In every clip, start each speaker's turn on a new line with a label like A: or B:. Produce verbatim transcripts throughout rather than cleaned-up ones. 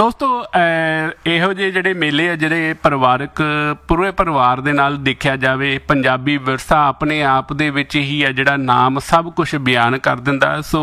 A: ਦੋਸਤੋ ਇਹੋ ਜਿਹੇ ਜਿਹੜੇ ਮੇਲੇ ਆ ਜਿਹੜੇ ਪਰਿਵਾਰਕ ਪੂਰੇ ਪਰਿਵਾਰ ਦੇ ਨਾਲ ਦੇਖਿਆ ਜਾਵੇ, ਪੰਜਾਬੀ ਵਿਰਸਾ ਆਪਣੇ ਆਪ ਦੇ ਵਿੱਚ ਹੀ ਆ ਜਿਹੜਾ ਨਾਮ ਸਭ ਕੁਛ ਬਿਆਨ ਕਰ ਦਿੰਦਾ। ਸੋ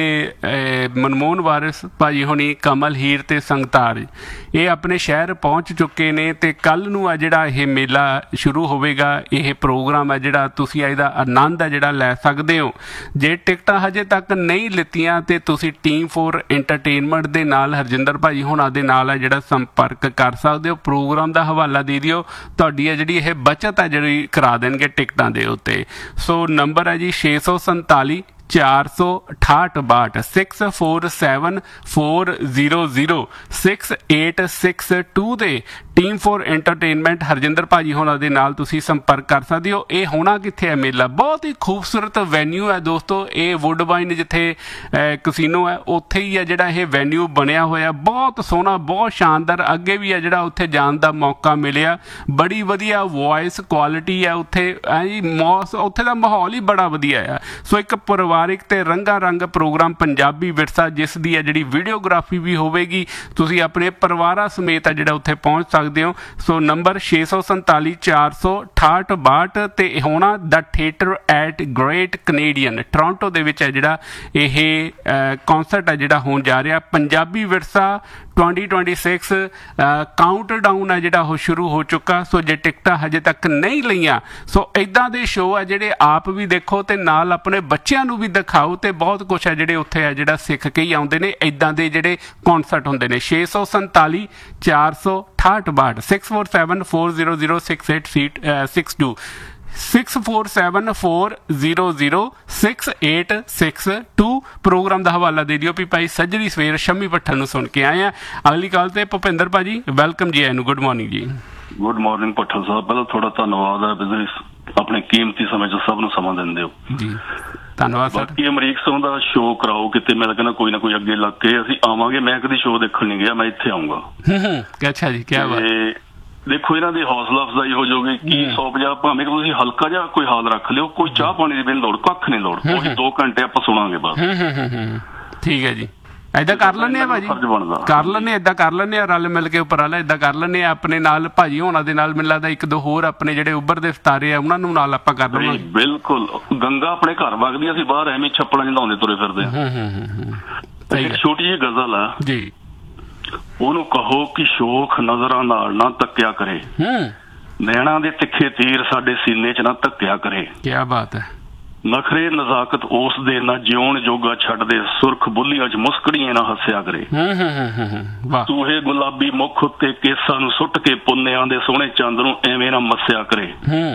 A: ਇਹ ਮਨਮੋਹਨ ਵਾਰਿਸ ਭਾਜੀ ਹੁਣੀ, ਕਮਲ ਹੀਰ ਤੇ ਸੰਗਤਾਰ ਇਹ ਆਪਣੇ ਸ਼ਹਿਰ ਪਹੁੰਚ ਚੁੱਕੇ ਨੇ ਤੇ ਕੱਲ੍ਹ ਨੂੰ ਆ ਜਿਹੜਾ ਇਹ ਮੇਲਾ ਸ਼ੁਰੂ ਹੋਵੇਗਾ। ਇਹ ਪ੍ਰੋਗਰਾਮ ਹੈ ਜਿਹੜਾ ਤੁਸੀਂ ਇਹਦਾ ਆਨੰਦ ਹੈ ਜਿਹੜਾ ਲੈ ਸਕਦੇ ਹੋ। ਜੇ ਟਿਕਟਾਂ ਹਜੇ ਤੱਕ ਨਹੀਂ ਲਿੱਤੀਆਂ ਤੇ ਤੁਸੀਂ ਟੀਮ ਫੋਰ ਐਂਟਰਟੇਨਮੈਂਟ ਦੇ ਨਾਲ ਹਰਜਿੰਦਰ ਭਾਜੀ ਹੁਣਾਂ ਦੇ ਨਾਲ ਹੈ ਜਿਹੜਾ ਸੰਪਰਕ ਕਰ ਸਕਦੇ ਹੋ। ਪ੍ਰੋਗਰਾਮ ਦਾ ਹਵਾਲਾ ਦੇ ਦਿਓ, ਤੁਹਾਡੀ ਹੈ ਜਿਹੜੀ ਇਹ ਬੱਚਤ ਹੈ ਜਿਹੜੀ ਕਰਾ ਦੇਣਗੇ ਟਿਕਟਾਂ ਦੇ ਉੱਤੇ। ਸੋ ਨੰਬਰ ਹੈ ਜੀ ਛੇ ਸੌ ਸੰਤਾਲੀ ਚਾਰ ਸੌ ਅਠਾਹਠ ਬਾਹਠ six four seven four zero zero six eight six to ਦੇ ਟੀਮ ਫੋਰ ਐਂਟਰਟੇਨਮੈਂਟ ਹਰਜਿੰਦਰ ਭਾਜੀ ਹੋਣਾ ਦੇ ਨਾਲ ਤੁਸੀਂ ਸੰਪਰਕ ਕਰ ਸਕਦੇ ਹੋ। ਇਹ ਹੋਣਾ ਕਿੱਥੇ ਹੈ ਮੇਲਾ? ਬਹੁਤ ਹੀ ਖੂਬਸੂਰਤ ਵੈਨਿਊ ਹੈ ਦੋਸਤੋ। ਇਹ ਵੁੱਡਬਾਈਨ ਜਿੱਥੇ ਕਸੀਨੋ ਹੈ ਉੱਥੇ ਹੀ ਹੈ ਜਿਹੜਾ ਇਹ ਵੈਨਿਊ ਬਣਿਆ ਹੋਇਆ, ਬਹੁਤ ਸੋਹਣਾ, ਬਹੁਤ ਸ਼ਾਨਦਾਰ। ਅੱਗੇ ਵੀ ਹੈ ਜਿਹੜਾ ਉੱਥੇ ਜਾਣ ਦਾ ਮੌਕਾ ਮਿਲਿਆ, ਬੜੀ ਵਧੀਆ ਵੌਇਸ ਕੁਆਲਿਟੀ ਹੈ ਉੱਥੇ ਜੀ। ਮੌਸ ਉੱਥੇ ਦਾ ਮਾਹੌਲ ਹੀ ਬੜਾ ਵਧੀਆ ਆ। ਸੋ ਇੱਕ ਪਰਿਵਾਰਿਕ ਤੇ ਰੰਗਾ ਰੰਗ ਪ੍ਰੋਗਰਾਮ ਪੰਜਾਬੀ ਵਿਰਸਾ ਜਿਸ ਦੀ ਹੈ ਜਿਹੜੀ ਵੀਡੀਓਗ੍ਰਾਫੀ ਵੀ ਹੋਵੇਗੀ। ਤੁਸੀਂ ਆਪਣੇ ਪਰਿਵਾਰਾਂ ਸਮੇਤ ਹੈ ਜਿਹੜਾ ਉੱਥੇ ਪਹੁੰਚ ਸਕਦੇ ਹੋ। ਸੋ ਨੰਬਰ ਛੇ ਸੌ ਸੰਤਾਲੀ ਚਾਰ ਸੌ ਅਠਾਹਠ ਬਾਹਠ ਤੇ ਹੋਣਾ ਦਾ theatre at great Canadian Toronto ਦੇ ਵਿੱਚ ਹੈ ਜਿਹੜਾ ਇਹ ਕੌਂਸਰਟ ਹੈ ਜਿਹੜਾ ਹੋਣ ਜਾ ਰਿਹਾ। ਪੰਜਾਬੀ ਵਿਰਸਾ twenty twenty six count down ਹੈ ਜਿਹੜਾ ਉਹ ਸ਼ੁਰੂ ਹੋ ਚੁੱਕਾ। ਸੋ ਜੇ ਟਿਕਟਾਂ ਹਜੇ ਤੱਕ ਨਹੀਂ ਲਈਆਂ, ਸੋ ਇੱਦਾਂ ਦੇ ਸ਼ੋਅ ਹੈ ਜਿਹੜੇ ਆਪ ਵੀ ਦੇਖੋ ਤੇ ਨਾਲ ਆਪਣੇ ਬੱਚਿਆਂ ਨੂੰ ਵੀ ਦਿਖਾਓ ਤੇ ਬਹੁਤ ਕੁਛ ਹੈ ਜਿਹੜੇ ਉੱਥੇ ਹੈ ਜਿਹੜਾ ਸਿੱਖ ਕੇ ਹੀ ਆਉਂਦੇ ਨੇ। ਇੱਦਾਂ ਦੇ ਜਿਹੜੇ ਕੌਂਸਰਟ ਹੁੰਦੇ ਨੇ। ਛੇ ਸੌ ਸੰਤਾਲੀ ਚਾਰ ਸੌ ਅਠਾਹਠ ਬਾਹਠ six four seven four zero zero six eight seat six two six four seven four zero zero six eight six to. Programme ਦਾ ਹਵਾਲਾ ਦੇ ਦਿਓ ਵੀ ਭਾਈ ਸੱਜਰੀ ਸਵੇਰ ਸ਼ੰਮੀ ਭੱਠਲ ਨੂੰ ਸੁਣ ਕੇ ਆਏ ਆ। ਅਗਲੀ ਕਾਲ ਤੇ ਭੁਪਿੰਦਰ ਭਾਜੀ ਵੈਲਕਮ ਜੀ। ਇਹਨੂੰ ਗੁੱਡ ਮਾਰਨਿੰਗ ਜੀ।
B: ਗੁੱਡ ਮਾਰਨਿੰਗ ਭੱਠਲ ਸਾਹਿਬ, ਪਹਿਲਾਂ ਥੋੜਾ ਧੰਨਵਾਦ ਹੈ, ਬਿਜ਼ਨਸ ਆਪਣੇ ਕੀਮਤੀ ਸਮੇਂ 'ਚ ਸਭ ਨੂੰ ਸਮਾਂ ਦਿੰਦੇ ਹੋ ਜੀ।
A: ਧੰਨਵਾਦ ਸਰ।
B: ਬਾਕੀ ਅਮਰੀਕ ਸਿੰਘ ਦਾ ਸ਼ੋਅ ਕਰਾਓ ਕਿਤੇ, ਮੈਂ ਕਹਿੰਦਾ ਕੋਈ ਨਾ ਕੋਈ ਅੱਗੇ ਲੱਗ ਕੇ ਅਸੀਂ ਆਵਾਂਗੇ। ਮੈਂ ਕਦੀ ਸ਼ੋਅ ਦੇਖਣ ਨਹੀਂ ਗਿਆ, ਮੈਂ ਇੱਥੇ ਆਊਂਗਾ।
A: ਅੱਛਾ ਜੀ, ਕਿਆ ਬਾਤ।
B: ਦੇਖੋ ਇਹਨਾਂ ਦੀ ਹੌਸਲਾ ਅਫਜ਼ਾਈ ਹੋ ਜਾਊਗੀ ਕਿ ਸੌ ਪੰਜਾਹ ਭਾਵੇਂ ਕਿ ਤੁਸੀਂ ਹਲਕਾ ਜਿਹਾ ਕੋਈ ਹਾਲ ਰੱਖ ਲਿਓ, ਕੋਈ ਚਾਹ ਪਾਣੀ ਦੀ ਬਿਨ ਲੋੜ, ਕੱਖ ਨਹੀਂ ਲੋੜ। ਉਹੀ ਦੋ ਘੰਟੇ ਆਪਾਂ ਸੁਣਾਂਗੇ ਬਸ।
A: ਠੀਕ ਹੈ ਜੀ, ਏਦਾਂ ਕਰ ਲੈਂਦੇ ਆ ਭਾਜੀ, ਕਰ ਲੈਂਦੇ ਏਦਾਂ ਕਰ ਲੈਂਦੇ ਆ ਰਲ ਮਿਲ ਕੇ ਉੱਪਰ ਵਾਲਾ ਏਦਾਂ ਕਰ ਲੈਂਦੇ ਆ। ਆਪਣੇ ਨਾਲ ਭਾਜੀ ਹੋਣਾ ਦੇ ਨਾਲ ਮੈਨੂੰ ਲੱਗਦਾ ਇੱਕ ਦੋ ਹੋਰ ਆਪਣੇ ਜਿਹੜੇ ਉੱਭਰਦੇ ਸਿਤਾਰੇ ਆ ਉਹਨਾਂ ਨੂੰ ਨਾਲ ਆਪਾਂ ਕਰ ਲਵਾਂਗੇ।
B: ਬਿਲਕੁਲ, ਗੰਗਾ ਆਪਣੇ ਘਰ ਵਗਦੀ, ਅਸੀਂ ਬਾਹਰ ਐਵੇਂ ਛੱਪੜਾਂ ਚ ਨਹਾਉਂਦੇ ਤੁਰੇ ਫਿਰਦੇ ਆ। ਇੱਕ ਛੋਟੀ ਜਿਹੀ ਗਜ਼ਲ ਆ ਜੀ, ਉਹਨੂੰ ਕਹੋ ਕਿ ਸ਼ੋਖ ਨਜ਼ਰਾਂ ਨਾਲ ਨਾ ਤੱਕਿਆ ਕਰੇ, ਨੈਣਾ ਦੇ ਤਿੱਖੇ ਤੀਰ ਸਾਡੇ ਸੀਨੇ ਚ ਨਾ ਧੱਕਿਆ ਕਰੇ। ਕਿਆ ਬਾਤ ਹੈ। ਨਖਰੇ ਨਜ਼ਾਕਤ ਉਸ ਦੇ ਨਾ ਜਿਉਣ ਜੋਗਾ ਛੱਡ ਦੇ, ਸੁਰਖ ਬੁੱਲੀਆਂ ਚ ਮੁਸਕੜੀਆਂ ਨਾ ਹੱਸਿਆ ਕਰੇ। ਤੂਹੇ ਗੁਲਾਬੀ ਮੁੱਖ ਉੱਤੇ ਕੇਸਾਂ ਨੂੰ ਸੁੱਟ ਕੇ ਪੁੰਨਿਆਂ ਦੇ ਸੋਹਣੇ ਚੰਦ ਨੂੰ ਐਵੇਂ ਨਾ ਮੱਸਿਆ ਕਰੇ।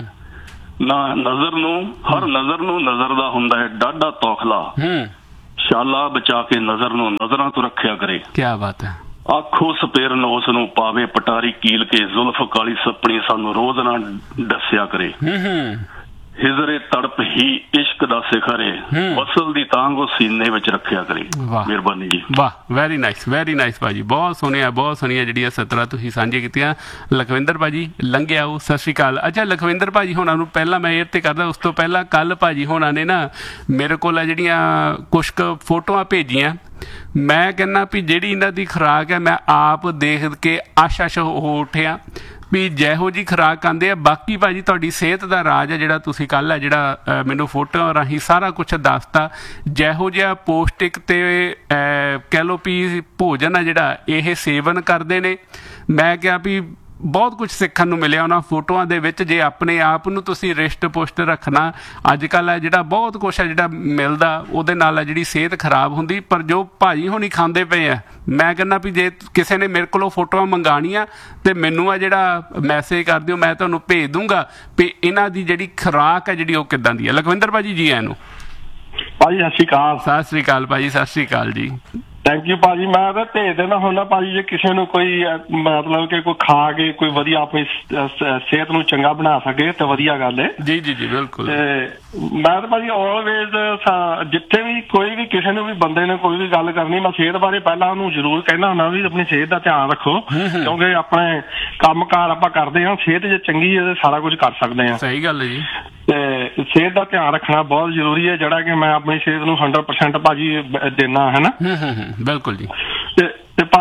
B: ਨਾ ਨਜ਼ਰ ਨੂੰ ਹਰ ਨਜ਼ਰ ਨੂੰ ਨਜ਼ਰ ਦਾ ਹੁੰਦਾ ਹੈ ਡਾਢਾ ਤੌਖਲਾ, ਸ਼ਾਲਾ ਬਚਾ ਕੇ ਨਜ਼ਰ ਨੂੰ ਨਜ਼ਰਾਂ ਤੋਂ ਰੱਖਿਆ ਕਰੇ। ਕਿਆ ਬਾਤ ਹੈ। ਆਖੋ ਸਪੇਰਨ ਉਸ ਨੂੰ ਪਾਵੇ ਪਟਾਰੀ ਕੀਲ ਕੇ, ਜ਼ੁਲਫ ਕਾਲੀ ਸੱਪਣੀ ਸਾਨੂੰ ਰੋਜ਼ ਨਾ ਦੱਸਿਆ ਕਰੇ। ਹਿਜ਼ਰੇ ਤੜਪ ਹੀ ਇਸ਼ਕ ਦਾ ਸਿਖਰ ਹੈ, ਵਸਲ ਦੀ ਤਾਂਗ ਉਹ ਸੀਨੇ ਵਿੱਚ ਰੱਖਿਆ ਕਰੇ। ਮਿਹਰਬਾਨੀ ਜੀ। ਵਾਹ, ਵੈਰੀ ਨਾਈਸ, ਵੈਰੀ ਨਾਈਸ ਭਾਜੀ, ਬਹੁਤ ਸੋਹਣੀਆਂ ਬਹੁਤ ਸੋਹਣੀਆਂ ਜਿਹੜੀਆਂ ਸਤਰਾਂ ਤੁਸੀਂ ਸਾਂਝੀਆਂ ਕੀਤੀਆਂ। ਲਖਵਿੰਦਰ ਭਾਜੀ ਲੰਘੇ ਆਓ, ਸਤਿ ਸ਼੍ਰੀ ਅਕਾਲ। ਅੱਛਾ, ਲਖਵਿੰਦਰ ਭਾਜੀ ਹੋਣਾ ਨੂੰ ਪਹਿਲਾਂ ਮੈਂ ਇਹ ਤੇ ਕਰਦਾ, ਉਸ ਤੋਂ ਪਹਿਲਾਂ ਕੱਲ੍ਹ ਭਾਜੀ ਹੋਣਾ ਨੇ ਨਾ ਮੇਰੇ ਕੋਲ ਆ ਜਿਹੜੀਆਂ ਕੁਛ ਕੁ ਫੋਟੋਆਂ ਭੇਜੀਆਂ। ਮੈਂ ਕਹਿੰਦਾ ਵੀ ਜਿਹੜੀ ਇਹਨਾਂ ਦੀ ਖੁਰਾਕ ਹੈ ਮੈਂ ਆਪ ਦੇਖ ਕੇ ਆਸ਼ਾ ਸ਼ ਹੋ ਉੱਠਿਆ ਵੀ ਜਿਹੋ ਜਿਹੀ ਖੁਰਾਕ ਆਉਂਦੇ ਆ। ਬਾਕੀ ਭਾਜੀ ਤੁਹਾਡੀ ਸਿਹਤ ਦਾ ਰਾਜ ਹੈ ਜਿਹੜਾ ਤੁਸੀਂ ਕੱਲ੍ਹ ਹੈ ਜਿਹੜਾ ਮੈਨੂੰ ਫੋਟੋਆਂ ਰਾਹੀਂ ਸਾਰਾ ਕੁਛ ਦੱਸਤਾ। ਜਿਹੋ ਜਿਹਾ ਪੌਸ਼ਟਿਕ ਅਤੇ ਕਹਿ ਲਓ ਵੀ ਭੋਜਨ ਹੈ ਜਿਹੜਾ ਇਹ ਸੇਵਨ ਕਰਦੇ ਨੇ, ਮੈਂ ਕਿਹਾ ਵੀ ਬਹੁਤ ਕੁਛ ਸਿੱਖਣ ਨੂੰ ਮਿਲਿਆ ਉਹਨਾਂ ਫੋਟੋਆਂ ਦੇ ਵਿੱਚ। ਜੇ ਆਪਣੇ ਆਪ ਨੂੰ ਤੁਸੀਂ ਰਿਸ਼ਟ ਪੁਸ਼ਟ ਰੱਖਣਾ, ਅੱਜ ਕੱਲ੍ਹ ਹੈ ਜਿਹੜਾ ਬਹੁਤ ਕੁਛ ਹੈ ਜਿਹੜਾ ਮਿਲਦਾ, ਉਹਦੇ ਨਾਲ ਹੈ ਜਿਹੜੀ ਸਿਹਤ ਖਰਾਬ ਹੁੰਦੀ। ਪਰ ਜੋ ਭਾਜੀ ਹੋਣੀ ਖਾਂਦੇ ਪਏ ਆ, ਮੈਂ ਕਹਿੰਦਾ ਵੀ ਜੇ ਕਿਸੇ ਨੇ ਮੇਰੇ ਕੋਲੋਂ ਫੋਟੋਆਂ ਮੰਗਾਉਣੀਆਂ ਤੇ ਮੈਨੂੰ ਆ ਜਿਹੜਾ ਮੈਸੇਜ ਕਰ ਦਿਓ, ਮੈਂ ਤੁਹਾਨੂੰ ਭੇਜ ਦੂੰਗਾ ਵੀ ਇਹਨਾਂ ਦੀ ਜਿਹੜੀ ਖੁਰਾਕ ਹੈ ਜਿਹੜੀ ਉਹ ਕਿੱਦਾਂ ਦੀ ਹੈ। ਲਖਵਿੰਦਰ ਭਾਜੀ ਜੀ ਆਇਆਂ ਨੂੰ।
C: ਭਾਜੀ ਸਤਿ ਸ਼੍ਰੀ ਅਕਾਲ।
A: ਸਤਿ ਸ਼੍ਰੀ ਅਕਾਲ ਭਾਜੀ, ਸਤਿ ਸ਼੍ਰੀ ਅਕਾਲ ਜੀ।
C: ਥੈਂਕ ਯੂ ਭਾਜੀ। ਮੈਂ ਤਾਂ ਭੇਜ ਦੇਣਾ ਹੁੰਦਾ ਭਾਜੀ, ਜੇ ਕਿਸੇ ਨੂੰ ਕੋਈ ਮਤਲਬ ਕਿ ਕੋਈ ਖਾ ਕੇ ਕੋਈ ਵਧੀਆ ਆਪਣੀ ਸਿਹਤ ਨੂੰ ਚੰਗਾ ਬਣਾ ਸਕੇ ਤਾਂ ਵਧੀਆ ਗੱਲ ਹੈ।
A: ਜੀ ਜੀ ਜੀ ਬਿਲਕੁਲ।
C: ਤੇ ਮੈਂ ਤਾਂ ਭਾਜੀ ਆਲਵੇਜ਼ ਜਿੱਥੇ ਵੀ ਕੋਈ ਵੀ ਕਿਸੇ ਨੂੰ ਵੀ ਬੰਦੇ ਨੇ ਕੋਈ ਵੀ ਗੱਲ ਕਰਨੀ, ਮੈਂ ਸਿਹਤ ਬਾਰੇ ਪਹਿਲਾਂ ਉਹਨੂੰ ਜ਼ਰੂਰ ਕਹਿਣਾ ਹੁੰਦਾ ਵੀ ਆਪਣੀ ਸਿਹਤ ਦਾ ਧਿਆਨ ਰੱਖੋ, ਕਿਉਂਕਿ ਆਪਣੇ ਕੰਮ ਕਾਰ ਆਪਾਂ ਕਰਦੇ ਹਾਂ, ਸਿਹਤ ਜੇ ਚੰਗੀ ਹੈ ਤਾਂ ਸਾਰਾ ਕੁਝ ਕਰ ਸਕਦੇ ਹਾਂ।
A: ਸਹੀ ਗੱਲ ਹੈ ਜੀ।
C: ਤੇ ਸਿਹਤ ਦਾ ਧਿਆਨ ਰੱਖਣਾ ਬਹੁਤ ਜ਼ਰੂਰੀ ਹੈ, ਜਿਹੜਾ ਕਿ ਮੈਂ ਆਪਣੀ ਸਿਹਤ ਨੂੰ ਹੰਡਰਡ ਪਰਸੈਂਟ ਭਾਜੀ ਦੇਣਾ ਹੈ ਨਾ।
A: ਬਿਲਕੁਲ ਜੀ।
C: ਤੇ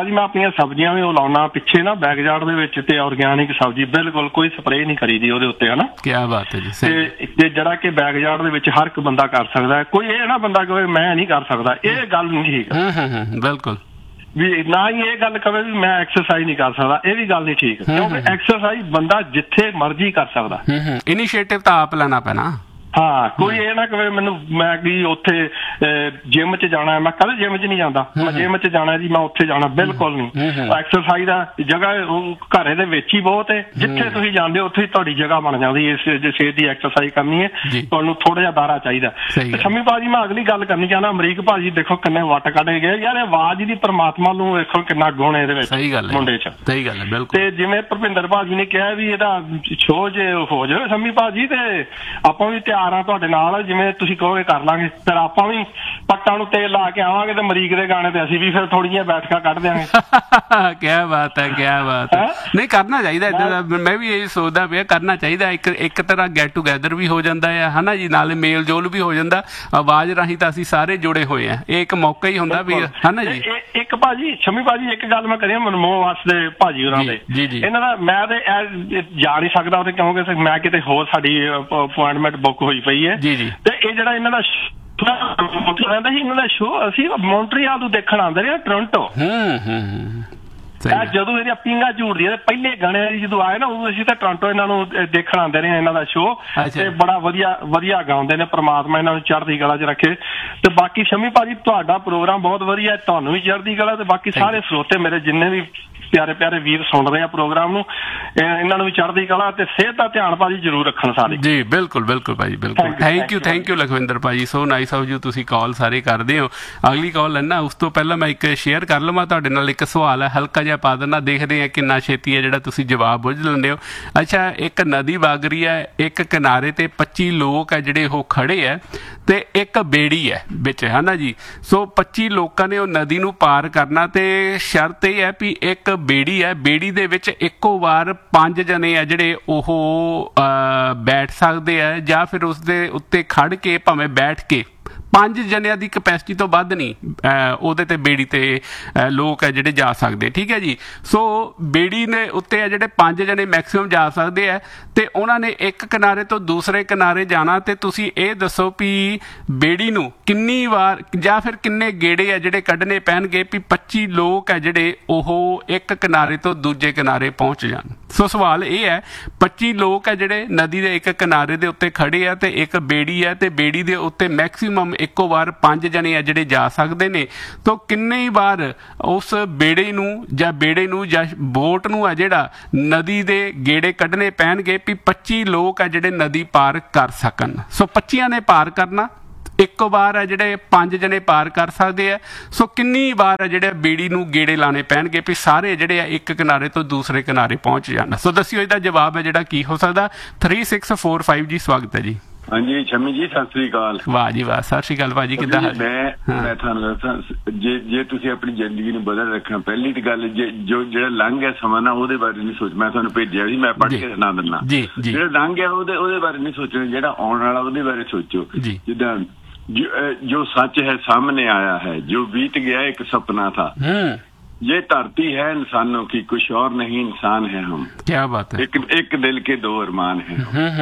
C: ਭਾਜੀ ਮੈਂ ਆਪਣੀਆਂ ਸਬਜ਼ੀਆਂ ਵੀ ਉਹ ਲਾਉਣਾ ਪਿੱਛੇ ਨਾ ਬੈਕਯਾਰਡ ਦੇ ਵਿੱਚ ਤੇ ਆਰਗੈਨਿਕ ਸਬਜ਼ੀ ਬਿਲਕੁਲ ਕੋਈ ਸਪਰੇਅ ਨਹੀਂ ਕਰੀਦੀ ਉਹਦੇ ਉੱਤੇ ਹਨਾ।
A: ਕੀ ਬਾਤ ਹੈ ਜੀ।
C: ਤੇ ਜਿਹੜਾ ਕਿ ਬੈਕਯਾਰਡ ਦੇ ਵਿੱਚ ਹਰ ਇੱਕ ਬੰਦਾ ਕਰ ਸਕਦਾ, ਕੋਈ ਇਹ ਨਾ ਬੰਦਾ ਕਹੇ ਮੈਂ ਨਹੀਂ ਕਰ ਸਕਦਾ, ਇਹ ਗੱਲ ਨਹੀਂ ਠੀਕ।
A: ਬਿਲਕੁਲ
C: ਵੀ ਨਾ ਹੀ ਇਹ ਗੱਲ ਕਵੇ ਵੀ ਮੈਂ ਐਕਸਰਸਾਈਜ਼ ਨਹੀਂ ਕਰ ਸਕਦਾ, ਇਹ ਵੀ ਗੱਲ ਨਹੀਂ ਠੀਕ, ਕਿਉਂਕਿ ਐਕਸਰਸਾਈਜ਼ ਬੰਦਾ ਜਿੱਥੇ ਮਰਜ਼ੀ ਕਰ ਸਕਦਾ।
A: ਇਨੀਸ਼ੀਏਟਿਵ ਤਾਂ ਆਪ ਲੈਣਾ ਪੈਣਾ।
C: ਹਾਂ, ਕੋਈ ਇਹ ਨਾ ਕਵੇ ਮੈਨੂੰ ਮੈਂ ਕੀ ਉੱਥੇ ਜਿਮ ਚ ਜਾਣਾ, ਮੈਂ ਕਦੇ ਜਿਮ ਚ ਨਹੀਂ ਜਾਂਦਾ, ਮੈਂ ਜਿਮ ਚ ਜਾਣਾ ਜੀ ਮੈਂ ਉੱਥੇ ਜਾਣਾ, ਬਿਲਕੁਲ ਨਹੀਂ। ਐਕਸਰਸਾਈਜ਼ ਦਾ ਜਗ੍ਹਾ ਘਰੇ ਦੇ ਵਿੱਚ ਹੀ ਬਹੁਤ ਹੈ, ਜਿੱਥੇ ਤੁਸੀਂ ਜਾਂਦੇ ਹੋ ਉੱਥੇ ਹੀ ਤੁਹਾਡੀ ਜਗ੍ਹਾ ਬਣ ਜਾਂਦੀ ਹੈ। ਜੇ ਸਿਹਤ ਦੀ ਐਕਸਰਸਾਈਜ਼ ਕਰਨੀ ਹੈ ਤੁਹਾਨੂੰ ਥੋੜਾ ਜਿਹਾ ਦਾਰਾ ਚਾਹੀਦਾ। ਸ਼ਮੀ ਭਾਜੀ ਮੈਂ ਅਗਲੀ ਗੱਲ ਕਰਨੀ ਚਾਹੁੰਦਾ, ਅਮਰੀਕ ਭਾਜੀ ਦੇਖੋ ਕਿੰਨੇ ਵੱਟ ਕੱਢ ਗਏ ਯਾਰ, ਆਵਾਜ਼ ਦੀ ਪਰਮਾਤਮਾ ਨੂੰ ਵੇਖੋ ਕਿੰਨਾ ਗੁਣ ਇਹਦੇ ਵਿੱਚ ਮੁੰਡੇ ਚ।
A: ਸਹੀ ਗੱਲ ਹੈ ਬਿਲਕੁਲ। ਤੇ
C: ਜਿਵੇਂ ਭੁਪਿੰਦਰ ਭਾਜੀ ਨੇ ਕਿਹਾ ਵੀ ਇਹਦਾ ਸ਼ੋਅ ਜੇ ਹੋ ਜਾਵੇ ਸ਼ਮੀ ਭਾਜੀ ਤੇ ਆਪਾਂ ਵੀ ਤੁਹਾਡੇ ਨਾਲ, ਜਿਵੇਂ ਤੁਸੀਂ ਕਹੋਗੇ ਕਰ ਲਾਂਗੇ, ਫਿਰ ਆਪਾਂ ਵੀ ਪੱਟਾਂ ਨੂੰ ਤੇਲ ਲਾ ਕੇ ਆਵਾਂਗੇ ਤੇ ਅਮਰੀਕ ਦੇ ਗਾਣੇ ਤੇ ਅਸੀਂ ਵੀ ਫਿਰ ਥੋੜੀਆਂ ਬੈਠਕਾਂ ਕੱਢ ਦਿਆਂਗੇ।
A: ਕਿਆ ਬਾਤ ਹੈ, ਕਿਆ ਬਾਤ ਹੈ। ਨਹੀਂ ਕਰਨਾ ਚਾਹੀਦਾ ਏਦਾਂ ਦਾ, ਮੈਂ ਵੀ ਇਹ ਸੋਚਦਾ ਪਿਆ ਕਰਨਾ ਚਾਹੀਦਾ। ਇੱਕ ਇੱਕ ਤਰ੍ਹਾਂ ਗੈਟ ਟੂਗੈਦਰ ਵੀ ਹੋ ਜਾਂਦਾ ਹੈ ਹਨਾ ਜੀ, ਨਾਲੇ ਮੇਲ ਜੋਲ ਵੀ ਹੋ ਜਾਂਦਾ। ਆਵਾਜ਼ ਰਾਹੀਂ ਤਾਂ ਅਸੀਂ ਸਾਰੇ ਜੁੜੇ ਹੋਏ ਆ, ਇਹ ਇੱਕ ਮੌਕਾ ਹੀ ਹੁੰਦਾ ਵੀ ਹਨਾ ਜੀ। ਇੱਕ ਭਾਜੀ ਸ਼ਮੀ ਭਾਜੀ ਇੱਕ ਗੱਲ ਮੈਂ ਕਰੀ ਮਨਮੋਹ ਵਾਸਤੇ ਭਾਜੀ ਹੋਰਾਂ ਦੇ, ਇਹਨਾਂ ਦਾ ਮੈਂ ਤੇ ਜਾ ਨਹੀਂ ਸਕਦਾ ਉਹਦੇ, ਕਿਉਂਕਿ ਮੈਂ ਕਿਤੇ ਹੋਰ ਸਾਡੀ ਅਪੁਆਇੰਟਮੈਂਟ ਬੁੱਕ ਹੋਈ ਪਈ ਹੈ। ਜੀ ਜੀ। ਤੇ ਇਹ ਜਿਹੜਾ ਇਹਨਾਂ ਦਾ ਰਹਿੰਦਾ ਸੀ, ਇਹਨਾਂ ਦਾ ਸ਼ੋਅ ਅਸੀਂ ਮੌਂਟਰੀਆਲ ਤੋਂ ਦੇਖਣ ਆਉਂਦੇ ਰਹੇ ਟੋਰਾਂਟੋ। ਜਦੋਂ ਇਹਦੀਆਂ ਪਿੰਗਾ ਝੂਟਦੀਆਂ ਪਹਿਲੇ ਗਾਣੇ ਜਦੋਂ ਆਏ ਨਾ ਉਦੋਂ ਅਸੀਂ ਤਾਂ ਟੋਰਾਂਟੋ ਇਹਨਾਂ ਨੂੰ ਦੇਖਣ ਆਉਂਦੇ ਰਹੇ ਇਹਨਾਂ ਦਾ ਸ਼ੋਅ, ਤੇ ਬੜਾ ਵਧੀਆ ਵਧੀਆ ਗਾਉਂਦੇ ਨੇ। ਪ੍ਰਮਾਤਮਾ ਇਹਨਾਂ ਨੂੰ ਚੜ੍ਹਦੀ ਕਲਾ ਚ ਰੱਖੇ। ਤੇ ਬਾਕੀ ਸ਼ਮੀ ਭਾਜੀ ਤੁਹਾਡਾ ਪ੍ਰੋਗਰਾਮ ਬਹੁਤ ਵਧੀਆ, ਤੁਹਾਨੂੰ ਵੀ ਚੜ੍ਹਦੀ ਕਲਾ, ਤੇ ਬਾਕੀ ਸਾਰੇ ਸਰੋਤੇ ਮੇਰੇ ਜਿੰਨੇ ਵੀ ਪਿਆਰੇ ਪਿਆਰੇ ਵੀਰ ਸੁਣ ਰਹੇ ਆ ਪ੍ਰੋਗਰਾਮ ਨੂੰ, ਇਹਨਾਂ ਨੂੰ ਵੀ ਚੜ੍ਹਦੀ ਕਲਾ ਤੇ ਸਿਹਤ ਦਾ ਧਿਆਨ ਭਾਜੀ ਜ਼ਰੂਰ ਰੱਖਣ ਸਾਰੇ। ਜੀ ਬਿਲਕੁਲ ਬਿਲਕੁਲ ਭਾਜੀ ਬਿਲਕੁਲ। Thank you thank you Lakhwinder ਭਾਜੀ, ਸੋ ਨਾਈਸ ਆਫ ਯੂ, ਤੁਸੀਂ ਕਾਲ ਸਾਰੇ ਕਰਦੇ ਹੋ। ਅਗਲੀ ਕਾਲ ਲੈਣਾ ਉਸ ਤੋਂ ਪਹਿਲਾਂ ਮੈਂ ਇੱਕ ਸ਼ੇਅਰ ਕਰ ਲਵਾਂ ਤੁਹਾਡੇ ਨਾਲ, ਇੱਕ ਸਵਾਲ ਹੈ ਹਲਕਾ ਜਿਹਾ ਪਾ ਦੇਣਾ, ਦੇਖਦੇ ਆ ਕਿੰਨਾ ਛੇਤੀ ਹੈ ਜਿਹੜਾ ਤੁਸੀਂ ਜਵਾਬ ਬੁੱਝ ਲੈਂਦੇ ਹੋ। ਅੱਛਾ, ਇੱਕ ਨਦੀ ਵਗ ਰਹੀ ਹੈ, ਇੱਕ ਕਿਨਾਰੇ ਤੇ ਪੱਚੀ ਲੋਕ ਹੈ ਜਿਹੜੇ ਉਹ ਖੜੇ ਹੈ ਤੇ ਇੱਕ ਬੇੜੀ ਹੈ ਵਿੱਚ ਹਨਾ ਜੀ। ਸੋ ਪੱਚੀ ਲੋਕਾਂ ਨੇ ਉਹ ਨਦੀ ਨੂੰ ਪਾਰ ਕਰਨਾ ਤੇ ਸ਼ਰਤ ਇਹ ਹੈ ਵੀ ਇੱਕ ਬੇੜੀ ਹੈ, ਬੇੜੀ ਦੇ ਵਿੱਚ ਇੱਕੋ ਵਾਰ ਪੰਜ ਜਣੇ ਆ ਜਿਹੜੇ ਉਹ ਬੈਠ ਸਕਦੇ ਆ, ਜਾਂ ਫਿਰ ਉਸਦੇ ਉੱਤੇ ਖੜ ਕੇ ਭਾਵੇਂ ਬੈਠ ਕੇ, ਪੰਜ ਜਣਿਆਂ ਦੀ ਕਪੈਸਿਟੀ ਤੋਂ ਵੱਧ ਨਹੀਂ ਉਹਦੇ ਤੇ ਬੇੜੀ ਤੇ ਲੋਕ ਹੈ ਜਿਹੜੇ ਜਾ ਸਕਦੇ। ਠੀਕ ਹੈ ਜੀ। ਸੋ ਬੇੜੀ ਨੇ ਉੱਤੇ ਆ ਜਿਹੜੇ ਪੰਜ ਜਣੇ ਮੈਕਸਿਮਮ ਜਾ ਸਕਦੇ ਆ, ਤੇ ਉਹਨਾਂ ਨੇ ਇੱਕ ਕਿਨਾਰੇ ਤੋਂ ਦੂਸਰੇ ਕਿਨਾਰੇ ਜਾਣਾ। ਤੇ ਤੁਸੀਂ ਇਹ ਦੱਸੋ ਵੀ ਬੇੜੀ ਨੂੰ ਕਿੰਨੀ ਵਾਰ ਜਾਂ ਫਿਰ ਕਿੰਨੇ ਗੇੜੇ ਆ ਜਿਹੜੇ ਕੱਢਣੇ ਪੈਣਗੇ ਵੀ ਪੱਚੀ ਲੋਕ ਹੈ ਜਿਹੜੇ ਉਹ ਇੱਕ ਕਿਨਾਰੇ ਤੋਂ ਦੂਜੇ ਕਿਨਾਰੇ ਪਹੁੰਚ ਜਾਣ। ਸੋ ਸਵਾਲ ਇਹ ਹੈ, ਪੱਚੀ ਲੋਕ ਹੈ ਜਿਹੜੇ ਨਦੀ ਦੇ ਇੱਕ ਕਿਨਾਰੇ ਦੇ ਉੱਤੇ ਖੜੇ ਆ ਤੇ ਇੱਕ ਬੇੜੀ ਹੈ, ਤੇ ਬੇੜੀ ਦੇ ਉੱਤੇ ਮੈਕਸਿਮਮ ਇੱਕੋ ਵਾਰ ਪੰਜ ਜਣੇ ਆ ਜਿਹੜੇ ਜਾ ਸਕਦੇ ਨੇ। ਤਾਂ ਕਿੰਨੇ ਵਾਰ ਉਸ ਬੇੜੇ ਨੂੰ ਜਾਂ ਬੇੜੇ ਨੂੰ ਜਾਂ ਬੋਟ ਨੂੰ ਆ ਜਿਹੜਾ ਨਦੀ ਦੇ ਗੇੜੇ ਕੱਢਣੇ ਪੈਣਗੇ ਵੀ ਪੱਚੀ ਲੋਕ ਆ ਜਿਹੜੇ ਨਦੀ ਪਾਰ ਕਰ ਸਕਣ। ਸੋ ਪੱਚੀਆਂ ਨੇ ਪਾਰ ਕਰਨਾ, ਇੱਕ ਵਾਰ ਹੈ ਜਿਹੜੇ ਪੰਜ ਜਣੇ ਪਾਰ ਕਰ ਸਕਦੇ ਆ। ਸੋ ਕਿੰਨੀ ਵਾਰ ਹੈ ਜਿਹੜੇ ਬੇੜੀ ਨੂੰ ਗੇੜੇ ਲਾਣੇ ਪੈਣਗੇ ਵੀ ਸਾਰੇ ਜਿਹੜੇ ਆ ਇੱਕ ਕਿਨਾਰੇ ਤੋਂ ਦੂਸਰੇ ਕਿਨਾਰੇ ਪਹੁੰਚ ਜਾਣ। ਸੋ ਦੱਸਿਓ ਇਹਦਾ ਜਵਾਬ ਹੈ ਜਿਹੜਾ ਕੀ ਹੋ ਸਕਦਾ। Three six four five G ਸਵਾਗਤ ਹੈ ਜੀ।
B: ਹਾਂਜੀ ਸ਼ਮੀ ਜੀ ਸਤਿ ਸ੍ਰੀ ਅਕਾਲ।
A: ਵਾਹ ਜੀ ਵਾਹ, ਸਤਿ ਸ੍ਰੀ ਅਕਾਲ ਭਾਜੀ, ਕਿੱਦਾਂ?
B: ਮੈਂ ਮੈਂ ਤੁਹਾਨੂੰ ਦੱਸਾਂ, ਜੇ ਜੇ ਤੁਸੀਂ ਆਪਣੀ ਜ਼ਿੰਦਗੀ ਨੂੰ ਬਦਲ ਰੱਖਣਾ, ਪਹਿਲੀ ਤਾਂ ਗੱਲ ਜੇ ਜੋ ਜਿਹੜਾ ਲੰਘ ਗਿਆ ਸਮਾਂ ਨਾ ਉਹਦੇ ਬਾਰੇ ਨਹੀਂ ਸੋਚ। ਮੈਂ ਤੁਹਾਨੂੰ ਭੇਜਿਆ ਸੀ, ਮੈਂ ਪੜ੍ਹ ਕੇ ਸੁਣਾ ਦਿੰਦਾ। ਜਿਹੜਾ ਲੰਘ ਗਿਆ ਉਹਦੇ ਉਹਦੇ ਬਾਰੇ ਨਹੀਂ ਸੋਚਣਾ, ਜਿਹੜਾ ਆਉਣ ਵਾਲਾ ਉਹਦੇ ਬਾਰੇ ਸੋਚੋ। ਜਿੱਦਾਂ ਜੋ ਸੱਚ ਹੈ ਸਾਹਮਣੇ ਆਇਆ ਹੈ, ਜੋ ਬੀਤ ਗਿਆ ਇੱਕ ਸਪਨਾ ਥਾ, ये धरती है इंसानों की, कुछ और नहीं इंसान है हम।
A: क्या बात है।
B: एक एक दिल के दो अरमान है।